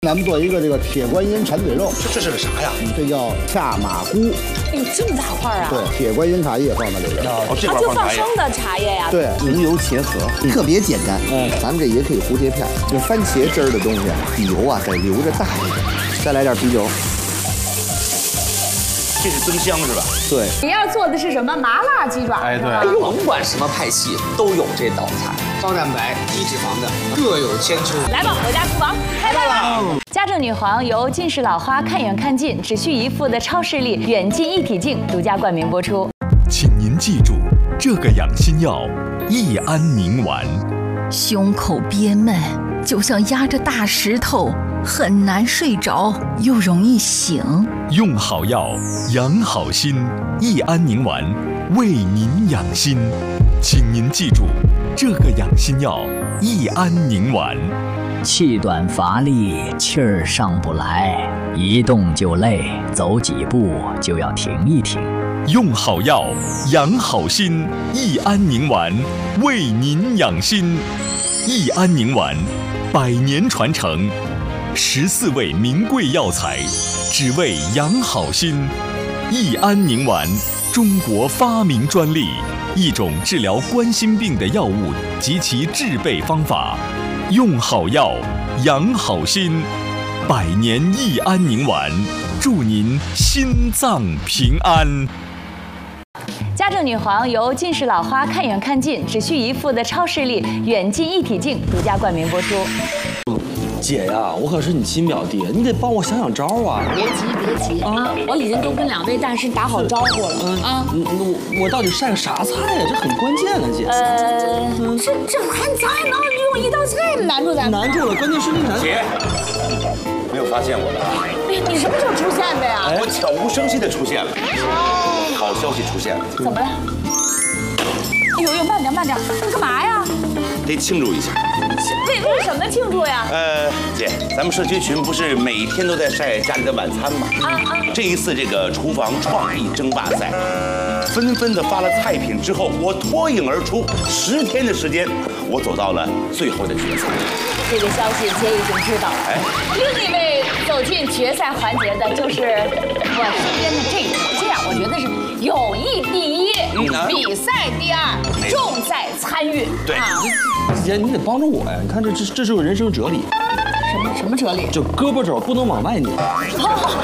咱们做一个这个铁观音馋嘴肉， 这是个啥呀？ 这叫恰马菇。 哎呦，这么大块啊！ 对，铁观音茶叶放在里边。 哦，这它块放茶叶。 就放生的茶叶呀。 对，明油茄盒，特别简单。咱们这也可以蝴蝶片。这番茄汁儿的东西，比油啊得留着大一点。再来点啤酒。 这是增香是吧？ 对。 你要做的是什么麻辣鸡爪？ 哎，对，甭管什么派系都有这道菜， 高蛋白、低脂肪的各有千秋。 来吧，我家厨房开饭了。家政女皇由近视老花看远看近只需一副的超视力远近一体镜独家冠名播出。 请您记住，这个养心药益安宁丸。 胸口憋闷，就像压着大石头，很难睡着，又容易醒。 用好药，养好心，益安宁丸为您养心。请您记住，这个养心药益安宁丸。 气短乏力，气儿上不来，一动就累，走几步就要停一停。 用好药，养好心，益安宁丸为您养心。益安宁丸，100年传承，14味名贵药材，只为养好心。益安宁丸，中国发明专利，一种治疗冠心病的药物及其制备方法。用好药，养好心，100年益安宁丸，祝您心脏平安。 家政女皇由近视老花看远看近只需一副的超视力远近一体镜独家冠名播出。 姐呀，我可是你亲表弟，你得帮我想想招啊！ 别急啊！我已经都跟2位大师打好招呼了啊！ 我到底晒个啥菜呀？这很关键啊，姐。 这还咋能用一道菜难住咱？ 难住了，关键是那姐，没有发现我吧？ 你什么时候出现的呀？ 我悄无声息的出现了。好消息出现了。 怎么了？哎呦，慢点，你干嘛呀？ 得庆祝一下。 为什么庆祝呀？ 姐，咱们社区群不是每天都在晒家里的晚餐吗？这一次这个厨房创意争霸赛，纷纷的发了菜品之后，我脱颖而出，10天的时间，我走到了最后的决赛。 这个消息姐已经知道了。另一位走进决赛环节的就是我身边的这位，这样我觉得是友谊第1，比赛第2，重在参与。 对。 姐，你得帮助我呀！你看这是个人生哲理。 什么哲理？ 就胳膊肘不能往外拧。